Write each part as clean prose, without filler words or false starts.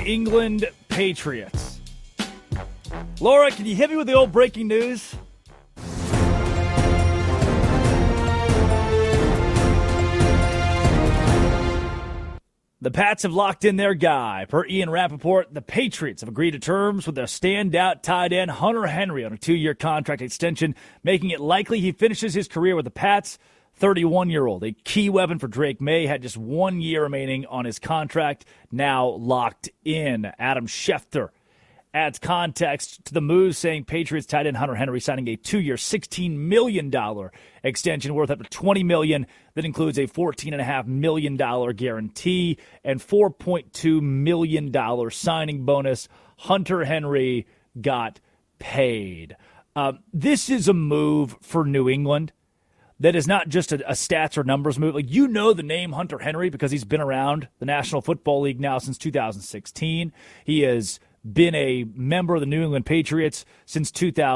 England Patriots. Laura, can you hit me with the old breaking news? The Pats have locked in their guy. Per Ian Rappaport, the Patriots have agreed to terms with their standout tight end Hunter Henry on a 2-year contract extension, making it likely he finishes his career with the Pats. 31-year-old, a key weapon for Drake May, had just 1 year remaining on his contract, now locked in. Adam Schefter adds context to the move, saying Patriots tight end Hunter Henry signing a 2-year, $16 million extension worth up to $20 million. That includes a $14.5 million guarantee and $4.2 million signing bonus. Hunter Henry got paid. This is a move for New England that is not just a stats or numbers move. Like, you know the name Hunter Henry because he's been around the National Football League now since 2016. He has been a member of the New England Patriots since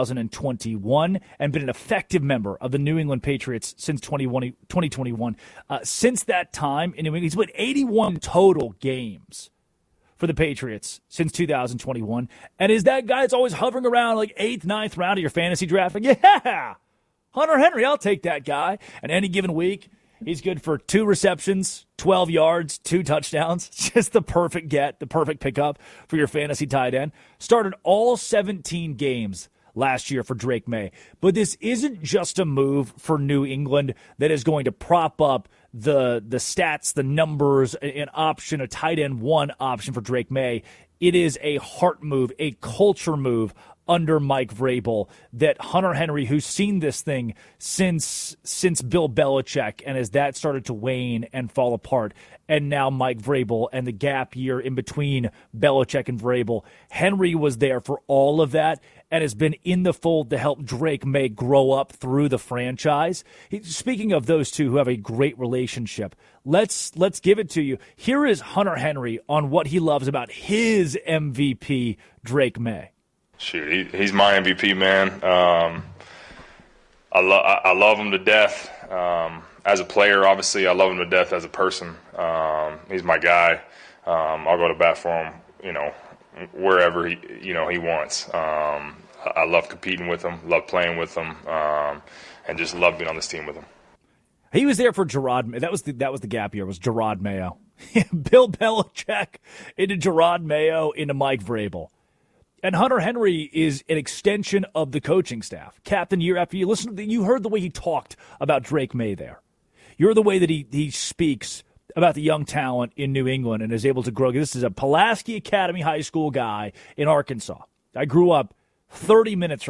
2021 and been an effective member of the New England Patriots since 2021. Since that time in New England, he's played 81 total games for the Patriots since 2021. And is that guy that's always hovering around like 8th, 9th round of your fantasy draft? Like, yeah, Hunter Henry, I'll take that guy. And any given week, he's good for 2 receptions, 12 yards, 2 touchdowns. Just the perfect get, the perfect pickup for your fantasy tight end. Started all 17 games last year for Drake May. But this isn't just a move for New England that is going to prop up the stats, the numbers, an option, a tight end 1 option for Drake May. It is a heart move, a culture move under Mike Vrabel, that Hunter Henry, who's seen this thing since Bill Belichick, and as that started to wane and fall apart, and now Mike Vrabel and the gap year in between Belichick and Vrabel, Henry was there for all of that and has been in the fold to help Drake May grow up through the franchise. Speaking of those two who have a great relationship, let's give it to you. Here is Hunter Henry on what he loves about his MVP, Drake May. Shoot, he's my MVP, man. I love him to death. As a player, obviously, I love him to death as a person. He's my guy. I'll go to bat for him, wherever he wants. I love competing with him, love playing with him, and just love being on this team with him. He was there for Gerard. That was the gap year. Was Gerard Mayo, Bill Belichick into Gerard Mayo into Mike Vrabel. And Hunter Henry is an extension of the coaching staff. Captain year after year. Listen, you heard the way he talked about Drake May there. You heard the way that he speaks about the young talent in New England and is able to grow. This is a Pulaski Academy High School guy in Arkansas. I grew up 30 minutes